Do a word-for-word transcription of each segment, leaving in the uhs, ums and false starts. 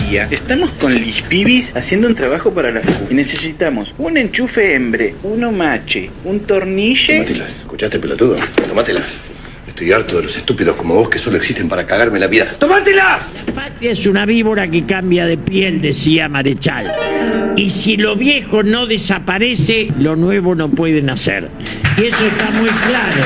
día estamos con Lis Pibis haciendo un trabajo para la F U y necesitamos un enchufe hembre, uno mache, un tornille... Tómatelas, ¿escuchaste, pelotudo? Tómatelas. Estoy harto de los estúpidos como vos que solo existen para cagarme la vida. ¡Tómatelas! La patria es una víbora que cambia de piel, decía Marechal. Y si lo viejo no desaparece, lo nuevo no puede nacer. Y eso está muy claro.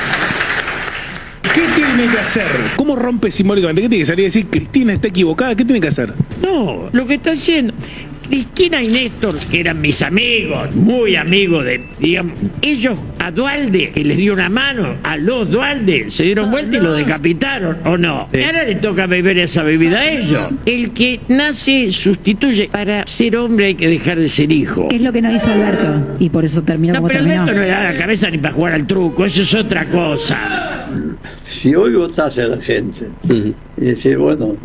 ¿Qué tiene que hacer? ¿Cómo rompe simbólicamente? ¿Qué tiene que salir a decir Cristina está equivocada? ¿Qué tiene que hacer? No, lo que está haciendo... Cristina y Néstor, que eran mis amigos, muy amigos de, digamos, ellos a Duhalde, que les dio una mano, a los Duhalde, se dieron vuelta y lo decapitaron, ¿o no? Sí. Ahora le toca beber esa bebida a ellos. El que nace sustituye. Para ser hombre hay que dejar de ser hijo. ¿Qué es lo que no hizo Alberto? Y por eso terminó no, como pero terminó. Alberto no le da la cabeza ni para jugar al truco, eso es otra cosa. Si hoy votase a la gente uh-huh. y decir, bueno,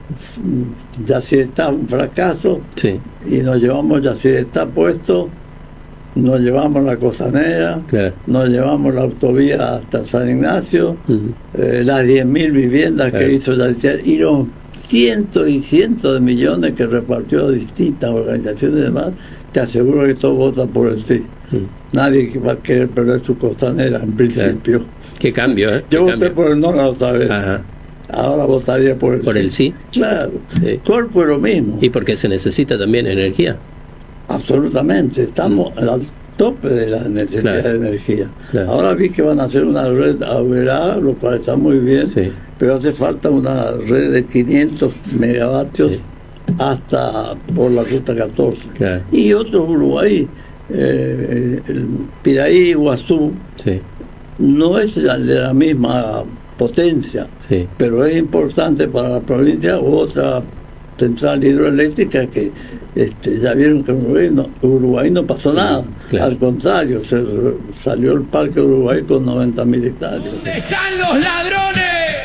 ya si está un fracaso, sí. y nos llevamos, ya si está puesto, nos llevamos la costanera, claro. nos llevamos la autovía hasta San Ignacio, uh-huh. eh, las diez mil viviendas claro. que hizo Yaltier, y los cientos y cientos de millones que repartió a distintas organizaciones y demás, te aseguro que todos votan por el sí. Uh-huh. Nadie va a querer perder su costanera en principio. Claro. Qué cambio, ¿eh? Yo Qué voté cambio. por el no, no lo sabes. Ajá. Ahora votaría por el ¿Por sí. el sí? Claro. Sí. Corpo es lo mismo. ¿Y porque se necesita también energía? Absolutamente. Estamos mm. al tope de la necesidad claro. de energía. Claro. Ahora vi que van a hacer una red Aurora, lo cual está muy bien, sí. pero hace falta una red de quinientos megavatios sí. hasta por la ruta catorce. Claro. Y otro Uruguay, eh, el Piraí, Iguazú, sí. no es de la misma potencia, sí. pero es importante para la provincia. Otra central hidroeléctrica que este, ya vieron que en Uruguay no, Uruguay no pasó nada, claro. al contrario, se salió el parque Uruguay con noventa mil hectáreas. ¿Dónde están los ladrones?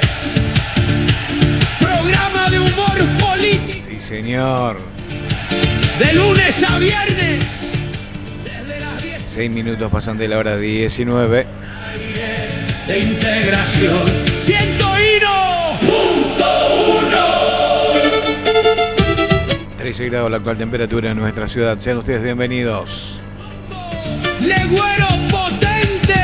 Programa de humor político. Sí, señor. De lunes a viernes. Desde las diez. Seis minutos pasan de la hora diecinueve. De integración. Siento hino. Punto uno. trece grados la actual temperatura en nuestra ciudad. Sean ustedes bienvenidos. Legüero potente.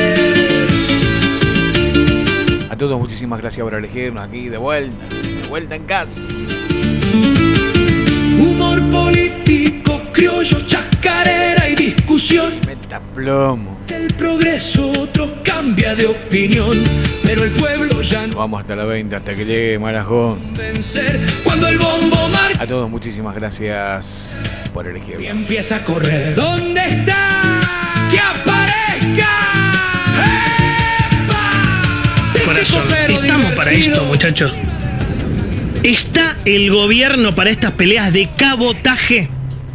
A todos muchísimas gracias por elegirnos aquí de vuelta. De vuelta en casa. Humor político, criollo, chacarera y discusión. Meta plomo. El progreso otro cambia de opinión, pero el pueblo ya no. Vamos hasta la veinte, hasta que llegue Marajón. Vencer cuando el bombo marca. A todos muchísimas gracias por elegirnos. Y empieza a correr. ¿Dónde está? ¡Que aparezca! ¡Epa! Corazón, estamos para esto, muchachos. ¿Está el gobierno para estas peleas de cabotaje?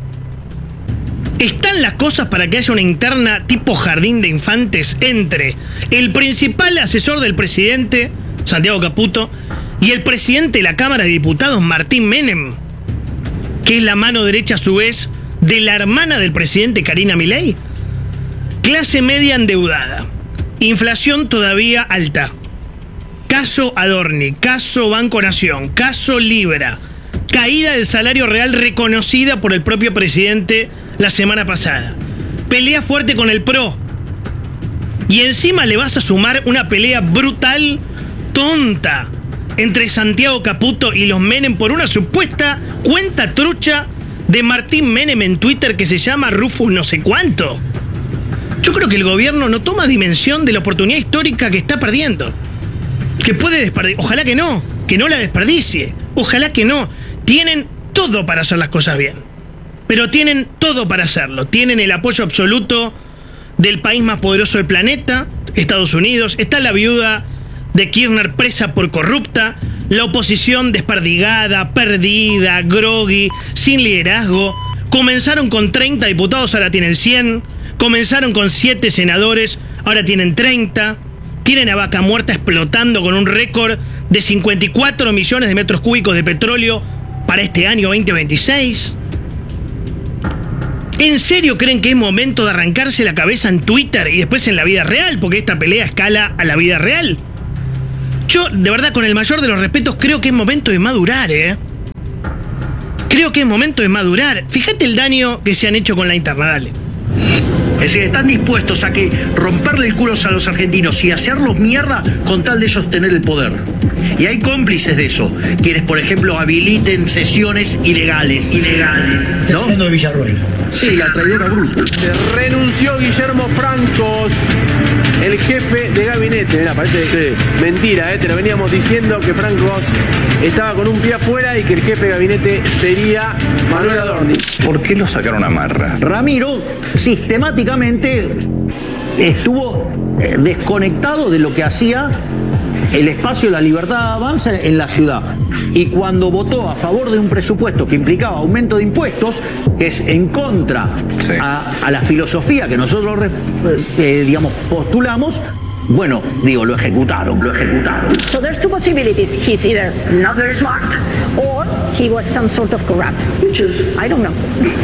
¿Están las cosas para que haya una interna tipo jardín de infantes entre el principal asesor del presidente, Santiago Caputo, y el presidente de la Cámara de Diputados, Martín Menem, que es la mano derecha a su vez de la hermana del presidente, Karina Milei? Clase media endeudada, inflación todavía alta, caso Adorni, caso Banco Nación, caso Libra, caída del salario real reconocida por el propio presidente la semana pasada, pelea fuerte con el P R O, y encima le vas a sumar una pelea brutal, tonta, entre Santiago Caputo y los Menem por una supuesta cuenta trucha de Martín Menem en Twitter que se llama Rufus no sé cuánto. Yo creo que el gobierno no toma dimensión de la oportunidad histórica que está perdiendo, que puede desperdiciar. Ojalá que no, que no la desperdicie, ojalá que no. Tienen todo para hacer las cosas bien, pero tienen todo para hacerlo. Tienen el apoyo absoluto del país más poderoso del planeta, Estados Unidos. Está la viuda de Kirchner presa por corrupta, la oposición desperdigada, perdida, groggy, sin liderazgo. Comenzaron con treinta diputados, ahora tienen cien. Comenzaron con siete senadores, ahora tienen treinta. Tienen a Vaca Muerta explotando con un récord de cincuenta y cuatro millones de metros cúbicos de petróleo para este año veinte veintiséis. ¿En serio creen que es momento de arrancarse la cabeza en Twitter y después en la vida real? Porque esta pelea escala a la vida real. Yo, de verdad, con el mayor de los respetos, creo que es momento de madurar, ¿eh? Creo que es momento de madurar. Fíjate el daño que se han hecho con la interna, dale. Es decir, están dispuestos a que romperle el culo a los argentinos y hacerlos mierda con tal de ellos tener el poder. Y hay cómplices de eso, quienes, por ejemplo, habiliten sesiones ilegales. Ilegales. ¿No? de Villarroel. Sí, la traidora bruta. Renunció Guillermo Francos, el jefe de gabinete. Mira, parece sí. mentira, ¿eh? Te lo veníamos diciendo que Francos estaba con un pie afuera y que el jefe de gabinete sería Manuel Adorni. ¿Por qué lo sacaron a Marra? Ramiro sistemáticamente estuvo eh, desconectado de lo que hacía el espacio de la libertad avanza en la ciudad. Y cuando votó a favor de un presupuesto que implicaba aumento de impuestos, que es en contra sí. a, a la filosofía que nosotros eh, digamos postulamos, bueno, digo, lo ejecutaron, lo ejecutaron. So there's two possibilities. He's either not very smart or he was some sort of corrupt. Which is, I don't know.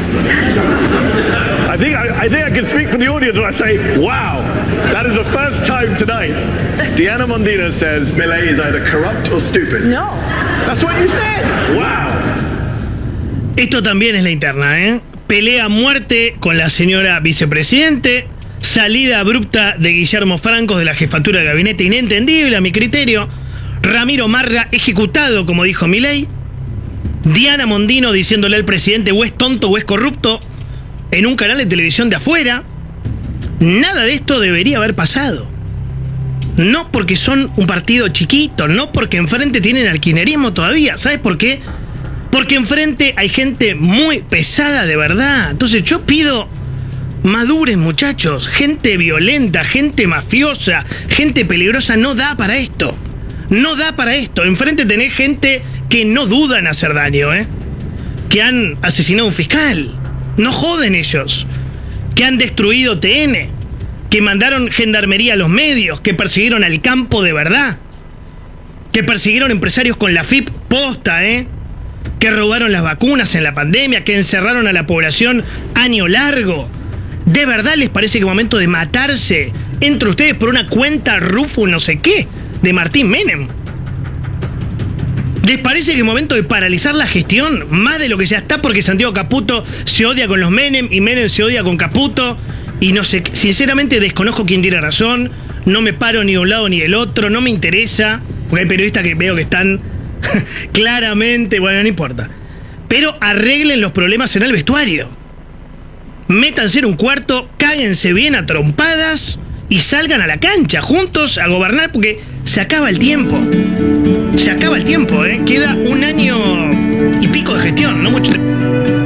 I think I, I think I can speak for the audience when I say, wow, that is the first time tonight Diana Mondino says Milei is either corrupt or stupid. No. That's what you said. Wow. Esto también es la interna, ¿eh? Pelea a muerte con la señora vicepresidente. Salida abrupta de Guillermo Francos de la jefatura de gabinete, inentendible a mi criterio. Ramiro Marra ejecutado, como dijo Milei. Diana Mondino diciéndole al presidente o es tonto o es corrupto en un canal de televisión de afuera. Nada de esto debería haber pasado. No porque son un partido chiquito, no porque enfrente tienen al kirchnerismo todavía. ¿Sabes por qué? Porque enfrente hay gente muy pesada de verdad. Entonces yo pido... maduren, muchachos. Gente violenta, gente mafiosa, gente peligrosa no da para esto. No da para esto. Enfrente tenés gente que no duda en hacer daño, ¿eh? Que han asesinado a un fiscal. No joden ellos. Que han destruido T N. Que mandaron gendarmería a los medios. Que persiguieron al campo de verdad. Que persiguieron empresarios con la F I P posta, ¿eh? Que robaron las vacunas en la pandemia. Que encerraron a la población año largo. ¿De verdad les parece que es momento de matarse entre ustedes por una cuenta Rufo no sé qué de Martín Menem? ¿Les parece que es momento de paralizar la gestión más de lo que ya está porque Santiago Caputo se odia con los Menem y Menem se odia con Caputo? Y no sé, sinceramente desconozco quién tiene razón, no me paro ni de un lado ni del otro, no me interesa, porque hay periodistas que veo que están claramente, bueno, no importa. Pero arreglen los problemas en el vestuario. Métanse en un cuarto, cáguense bien a trompadas y salgan a la cancha juntos a gobernar porque se acaba el tiempo. Se acaba el tiempo, ¿eh? Queda un año y pico de gestión, no mucho tiempo.